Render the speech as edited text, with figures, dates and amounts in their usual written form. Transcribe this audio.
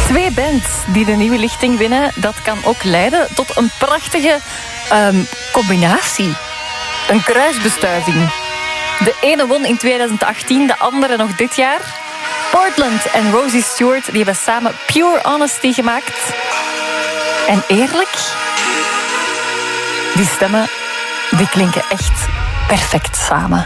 Twee bands die de nieuwe lichting winnen, dat kan ook leiden tot een prachtige combinatie. Een kruisbestuiving. De ene won in 2018, de andere nog dit jaar. Portland en Rosie Stewart die hebben samen Pure Honesty gemaakt. En eerlijk, die stemmen die klinken echt perfect samen.